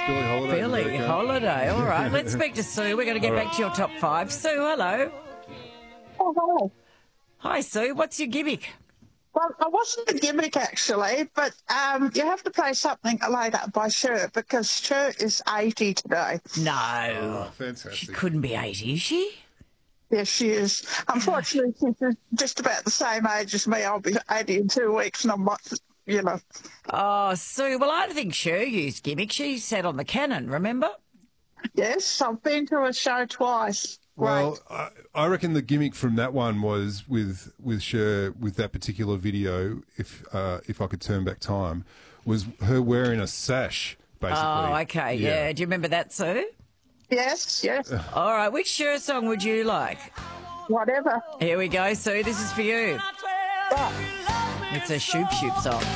Billie Holiday. Billie Holiday. All right, let's speak to Sue. We're going to get back to your top five. Sue, hello. Oh, hi. Hi, Sue. What's your gimmick? Well, I wasn't a gimmick actually, but you have to play something later by Cher because Cher is 80 today. No. Oh, She fantastic. couldn't be 80, is she? Yes, she is. Unfortunately, she's just about the same age as me. I'll be 80 in 2 weeks, and I'm, you know. Oh, Sue, well, I don't think Cher used gimmick. She sat on the cannon, remember? Yes, I've been to a show twice. Well, I reckon the gimmick from that one was with Cher, with that particular video, if I could turn back time, was her wearing a sash, basically. Oh, okay, yeah. Do you remember that, Sue? Yes, yes, All right, which Cher song would you like? whatever. Here we go, Sue. This is for you. It's a Shoop Shoop song.